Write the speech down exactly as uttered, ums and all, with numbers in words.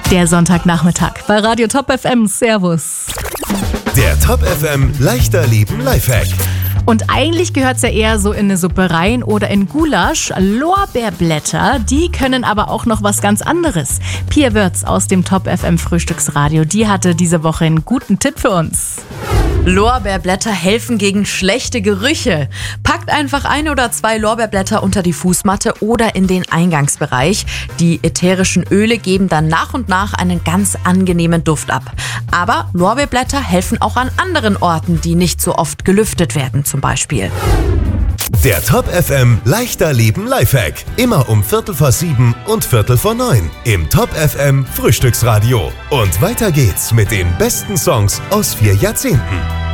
Der Sonntagnachmittag bei Radio Top F M. Servus. Der Top F M leichter Leben Lifehack. Und eigentlich gehört es ja eher so in eine Suppe rein oder in Gulasch. Lorbeerblätter, die können aber auch noch was ganz anderes. Pia Würz aus dem Top F M Frühstücksradio, die hatte diese Woche einen guten Tipp für uns. Lorbeerblätter helfen gegen schlechte Gerüche. Packt einfach ein oder zwei Lorbeerblätter unter die Fußmatte oder in den Eingangsbereich. Die ätherischen Öle geben dann nach und nach einen ganz angenehmen Duft ab. Aber Lorbeerblätter helfen auch an anderen Orten, die nicht so oft gelüftet werden zum Beispiel. Der Top F M leichter Leben Lifehack. Immer um Viertel vor sieben und Viertel vor neun im Top F M Frühstücksradio. Und weiter geht's mit den besten Songs aus vier Jahrzehnten.